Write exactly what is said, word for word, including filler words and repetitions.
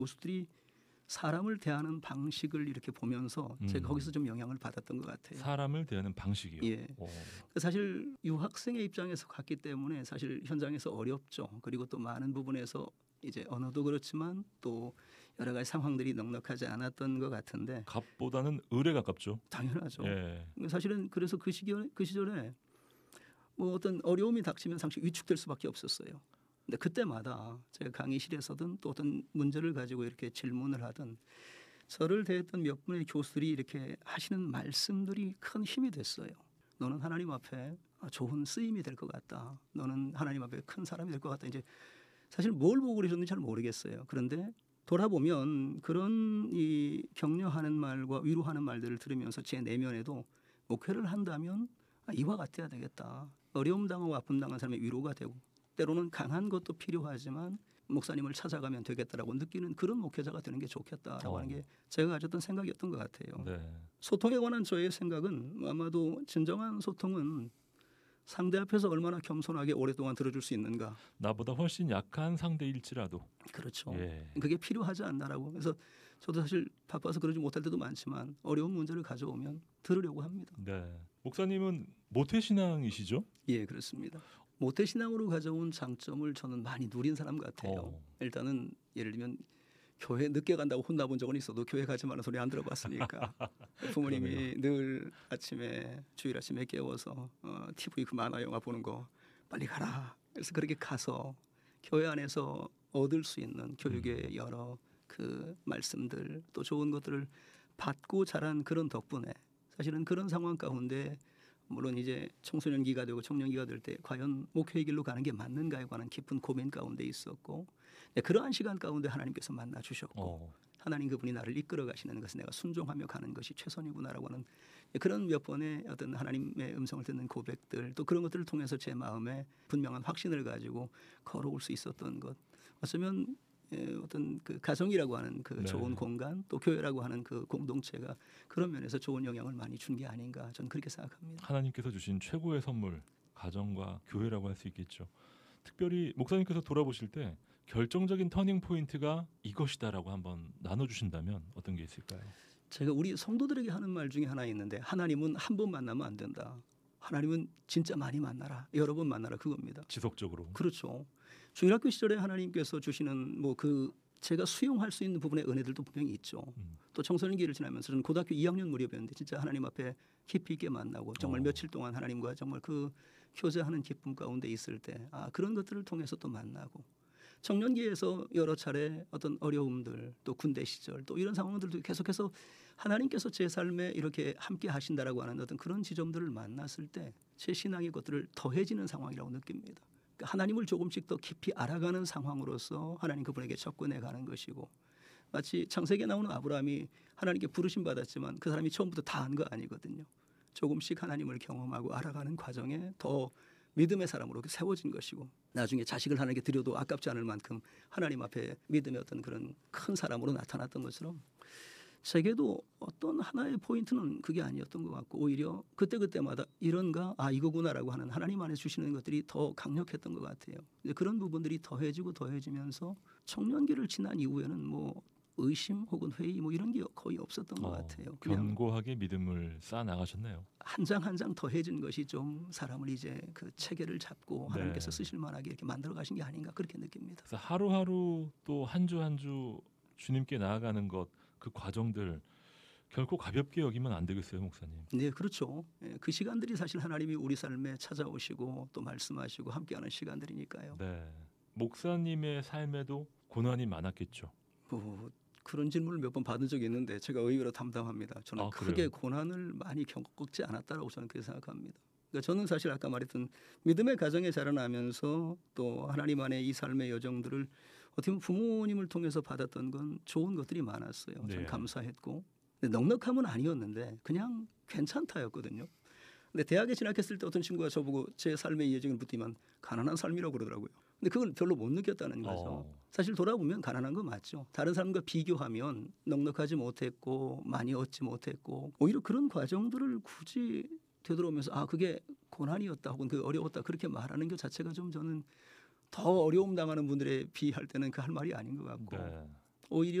교수들이 사람을 대하는 방식을 이렇게 보면서 음. 제가 거기서 좀 영향을 받았던 것 같아요. 사람을 대하는 방식이요. 예. 오. 사실 유학생의 입장에서 갔기 때문에 사실 현장에서 어렵죠. 그리고 또 많은 부분에서 이제 언어도 그렇지만 또 여러 가지 상황들이 넉넉하지 않았던 것 같은데 값보다는 을에 가깝죠. 당연하죠. 예. 사실은 그래서 그 시기에 그 시절에 뭐 어떤 어려움이 닥치면 상시 위축될 수밖에 없었어요. 근데 그때마다 제가 강의실에서든 또 어떤 문제를 가지고 이렇게 질문을 하든 저를 대했던 몇 분의 교수들이 이렇게 하시는 말씀들이 큰 힘이 됐어요. 너는 하나님 앞에 좋은 쓰임이 될 것 같다. 너는 하나님 앞에 큰 사람이 될 것 같다. 이제 사실 뭘 보고 그러셨는지 잘 모르겠어요. 그런데 돌아보면 그런 이 격려하는 말과 위로하는 말들을 들으면서 제 내면에도 목회를 한다면 이와 같아야 되겠다. 어려움 당하고 아픔 당한 사람의 위로가 되고 때로는 강한 것도 필요하지만 목사님을 찾아가면 되겠다라고 느끼는 그런 목회자가 되는 게 좋겠다라고 어. 하는 게 제가 가졌던 생각이었던 것 같아요. 네. 소통에 관한 저의 생각은 아마도 진정한 소통은 상대 앞에서 얼마나 겸손하게 오랫동안 들어줄 수 있는가. 나보다 훨씬 약한 상대일지라도. 그렇죠. 예. 그게 필요하지 않나라고. 그래서 저도 사실 바빠서 그러지 못할 때도 많지만 어려운 문제를 가져오면 들으려고 합니다. 네. 목사님은 모태신앙이시죠? 예, 그렇습니다. 모태신앙으로 가져온 장점을 저는 많이 누린 사람 같아요. 어. 일단은 예를 들면 교회 늦게 간다고 혼나본 적은 있어도 교회 가지 말라는 소리 안 들어봤으니까 부모님이 늘 아침에 주일 아침에 깨워서 어, 티비 그 만화 영화 보는 거 빨리 가라. 그래서 그렇게 가서 교회 안에서 얻을 수 있는 교육의 여러 그 말씀들 또 좋은 것들을 받고 자란 그런 덕분에 사실은 그런 상황 가운데 물론 이제 청소년기가 되고 청년기가 될 때 과연 목회의 길로 가는 게 맞는가에 관한 깊은 고민 가운데 있었고 네, 그러한 시간 가운데 하나님께서 만나 주셨고 어. 하나님 그분이 나를 이끌어 가시는 것을 내가 순종하며 가는 것이 최선이구나라고 하는 그런 몇 번의 어떤 하나님의 음성을 듣는 고백들 또 그런 것들을 통해서 제 마음에 분명한 확신을 가지고 걸어올 수 있었던 것 어쩌면 어떤 그 가정이라고 하는 그 네. 좋은 공간 또 교회라고 하는 그 공동체가 그런 면에서 좋은 영향을 많이 준 게 아닌가 저는 그렇게 생각합니다. 하나님께서 주신 최고의 선물 가정과 교회라고 할 수 있겠죠. 특별히 목사님께서 돌아보실 때 결정적인 터닝 포인트가 이것이다라고 한번 나눠주신다면 어떤 게 있을까요? 제가 우리 성도들에게 하는 말 중에 하나 있는데 하나님은 한 번 만나면 안 된다. 하나님은 진짜 많이 만나라. 여러 번 만나라 그겁니다. 지속적으로. 그렇죠. 중일학교 시절에 하나님께서 주시는 뭐 그 제가 수용할 수 있는 부분의 은혜들도 분명히 있죠. 음. 또 청소년기를 지나면서 저는 고등학교 이 학년 무렵이었는데 진짜 하나님 앞에 깊이 있게 만나고 정말 어. 며칠 동안 하나님과 정말 그 교제하는 기쁨 가운데 있을 때 아, 그런 것들을 통해서 또 만나고 청년기에서 여러 차례 어떤 어려움들 또 군대 시절 또 이런 상황들도 계속해서 하나님께서 제 삶에 이렇게 함께 하신다라고 하는 어떤 그런 지점들을 만났을 때 제 신앙의 것들을 더해지는 상황이라고 느낍니다. 그러니까 하나님을 조금씩 더 깊이 알아가는 상황으로서 하나님 그분에게 접근해 가는 것이고 마치 창세기에 나오는 아브라함이 하나님께 부르심 받았지만 그 사람이 처음부터 다 한 거 아니거든요. 조금씩 하나님을 경험하고 알아가는 과정에 더 믿음의 사람으로 세워진 것이고 나중에 자식을 하나님께 드려도 아깝지 않을 만큼 하나님 앞에 믿음의 어떤 그런 큰 사람으로 나타났던 것처럼 제게도 어떤 하나의 포인트는 그게 아니었던 것 같고 오히려 그때그때마다 이런가 아 이거구나라고 하는 하나님 안에 주시는 것들이 더 강력했던 것 같아요. 그런 부분들이 더해지고 더해지면서 청년기를 지난 이후에는 뭐 의심 혹은 회의 뭐 이런 게 거의 없었던 것 어, 같아요. 견고하게 믿음을 쌓아 나가셨네요. 한 장 한 장 더해진 것이 좀 사람을 이제 그 체계를 잡고 네. 하나님께서 쓰실 만하게 이렇게 만들어 가신 게 아닌가 그렇게 느낍니다. 그래서 하루하루 또 한 주 한 주 주님께 나아가는 것 그 과정들 결코 가볍게 여기면 안 되겠어요, 목사님. 네, 그렇죠. 그 시간들이 사실 하나님이 우리 삶에 찾아오시고 또 말씀하시고 함께하는 시간들이니까요. 네, 목사님의 삶에도 고난이 많았겠죠. 뭐 그런 질문을 몇 번 받은 적이 있는데 제가 의외로 담담합니다. 저는 아, 크게 그래요? 고난을 많이 겪지 않았다라고 저는 그렇게 생각합니다. 그러니까 저는 사실 아까 말했던 믿음의 가정에 자라나면서 또 하나님 안에 이 삶의 여정들을 어떻게 보면 부모님을 통해서 받았던 건 좋은 것들이 많았어요. 저는 네. 감사했고 근데 넉넉함은 아니었는데 그냥 괜찮다였거든요. 근데 대학에 진학했을 때 어떤 친구가 저보고 제 삶의 예정을 묻더니만 가난한 삶이라고 그러더라고요. 근데 그걸 별로 못 느꼈다는 거죠. 어. 사실 돌아보면 가난한 거 맞죠. 다른 사람과 비교하면 넉넉하지 못했고 많이 얻지 못했고 오히려 그런 과정들을 굳이 되돌아오면서 아 그게 고난이었다 혹은 그 어려웠다 그렇게 말하는 것 자체가 좀 저는 더 어려움 당하는 분들에 비할 때는 그 할 말이 아닌 것 같고 네. 오히려